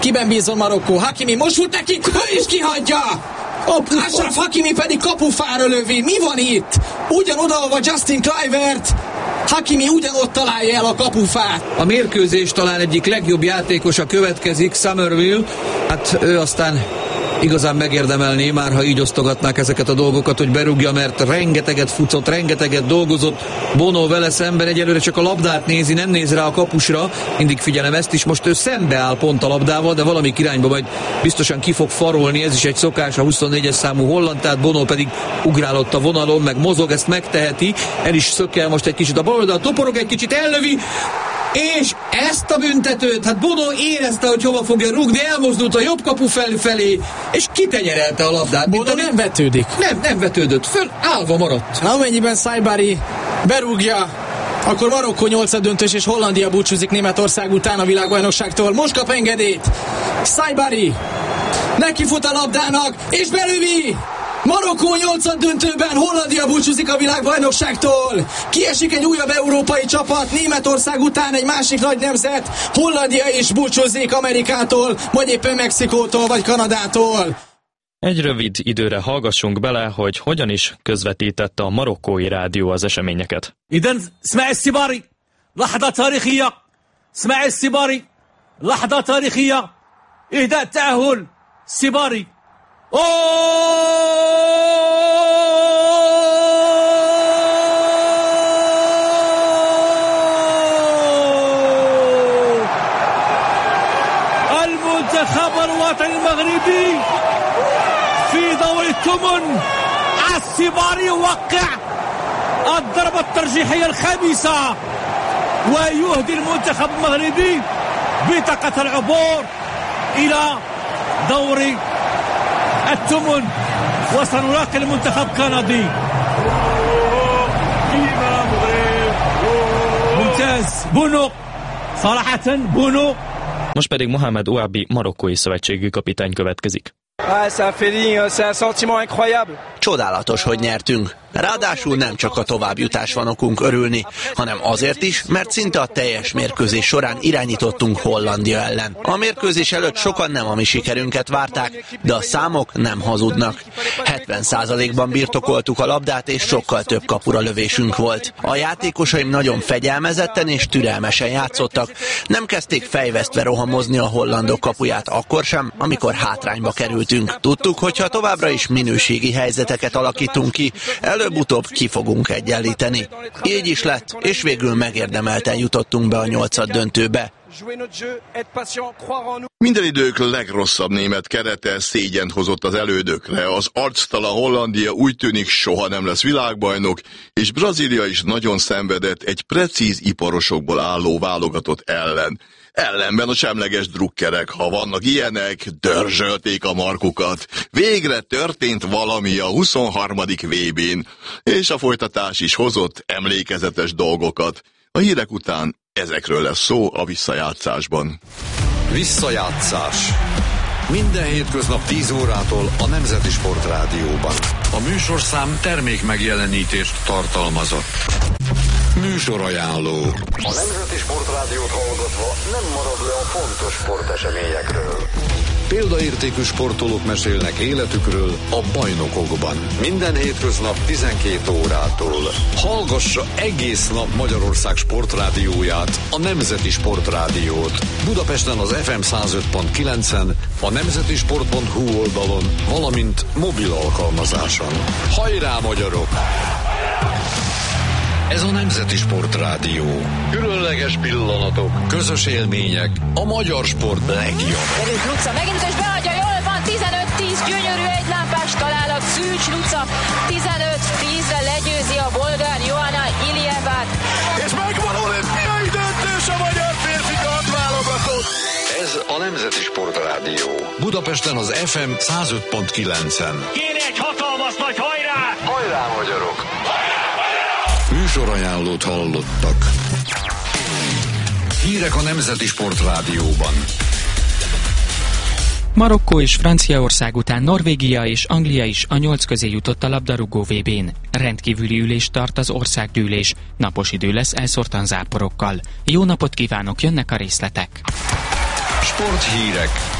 Kiben bízol Marokkó? Hakimi most fut neki, ő is kihagyja! Achraf Hakimi pedig kapufára lövi. Mi van itt? Ugyan odaolva Justin Kluivert, Hakimi ugyanott találja el a kapufát. A mérkőzés talán egyik legjobb játékosa következik, Summerville. Hát ő aztán igazán megérdemelné már, ha így osztogatnák ezeket a dolgokat, hogy berúgja, mert rengeteget futott, rengeteget dolgozott. Bono vele szemben egyelőre csak a labdát nézi, nem néz rá a kapusra. Mindig figyelem ezt is, most ő szembeáll pont a labdával, de valami irányba majd biztosan ki fog farolni, ez is egy szokás, a 24-es számú holland, tehát Bono pedig ugrálott a vonalon, meg mozog, ezt megteheti, el is szökkel most egy kicsit a bal oldal, toporog egy kicsit, ellövi, és ezt a büntetőt, hát Bono érezte, hogy hova fogja rúgni, elmozdult a jobb kapu felé, és kitenyerelte a labdát. Bono nem vetődik. Nem vetődött, föl állva maradt. Amennyiben Saibari berúgja, akkor Marokkó 8-döntős és Hollandia búcsúzik Németország után a világbajnokságtól. Most kap engedélyt Saibari, neki fut a labdának, és belövi! Marokkó 8-döntőben, Hollandia búcsúzik a világbajnokságtól. Kiesik egy újabb európai csapat, Németország után egy másik nagy nemzet, Hollandia is búcsúzik Amerikától, vagy éppen Mexikótól, vagy Kanadától. Egy rövid időre hallgassunk bele, hogy hogyan is közvetítette a marokkói rádió az eseményeket. Iden, اسمع السباري لحظة تاريخية اسمع السباري لحظة تاريخية إهداء تأهل السباري المنتخب الوطني المغربي في دوري الثمن السباري يوقع الضربة الترجيحية الخامسة ويهدي المنتخب المغربي بطاقة العبور إلى دوري الثمن وسنلاقي المنتخب الكندي. ممتاز بونو صراحة بونو. Most pedig Mohamed Ouabi marokkói szövetségi kapitány következik. Csodálatos, hogy nyertünk. Ráadásul nem csak a továbbjutás van okunk örülni, hanem azért is, mert szinte a teljes mérkőzés során irányítottunk Hollandia ellen. A mérkőzés előtt sokan nem a mi sikerünket várták, de a számok nem hazudnak. 70%-ban birtokoltuk a labdát, és sokkal több kapura lövésünk volt. A játékosaim nagyon fegyelmezetten és türelmesen játszottak. Nem kezdték fejvesztve rohamozni a hollandok kapuját akkor sem, amikor hátrányba kerültünk. Tudtuk, hogy ha továbbra is minőségi helyzeteket alakítunk ki, előbb-utóbb ki fogunk egyenlíteni. Így is lett, és végül megérdemelten jutottunk be a 8-döntőbe. Minden idők legrosszabb német kerete szégyent hozott az elődökre. Az arctalan Hollandia úgy tűnik soha nem lesz világbajnok, és Brazília is nagyon szenvedett egy precíz iparosokból álló válogatott ellen. Ellenben a semleges drukkerek, ha vannak ilyenek, dörzsölték a markukat. Végre történt valami a 23. VB-n, és a folytatás is hozott emlékezetes dolgokat. A hírek után ezekről lesz szó a visszajátszásban. Visszajátszás. Minden hétköznap 10 órától a Nemzeti Sport Rádióban. A műsorszám termék megjelenítést tartalmazott. Műsorajánló. A Nemzeti Sport Rádiót hallgatva nem marad le a fontos sporteseményekről. Példaértékű sportolók mesélnek életükről a bajnokokban. Minden hétköznap 12 órától. Hallgassa egész nap Magyarország sportrádióját, a Nemzeti Sport Rádiót. Budapesten az FM 105.9-en, a nemzetisport.hu oldalon, valamint mobil alkalmazáson. Hajrá, magyarok! Ez a Nemzeti Sport Rádió. Különleges pillanatok, közös élmények, a magyar sport legjobb. Derült Luca megint és beadja, jól van, 15-10, gyönyörű egylámpás találat, Szűcs Luca, 15-10-re legyőzi a bolgár Joanna Iljevát. És megvan olimpiai döntős a magyar férfi kardválogatott. Ez a Nemzeti Sport Rádió. Budapesten az FM 105.9-en. Kéne egy hatalmas nagy hajrá! Hajrá, magyarok! Műsorajánlót hallottak. Hírek a Nemzeti Sport Rádióban. Marokkó és Franciaország után Norvégia és Anglia is a 8 közé jutott a labdarúgó VB-n. Rendkívüli ülést tart az országgyűlés. Napos idő lesz elszórtan záporokkal. Jó napot kívánok, jönnek a részletek! Sporthírek.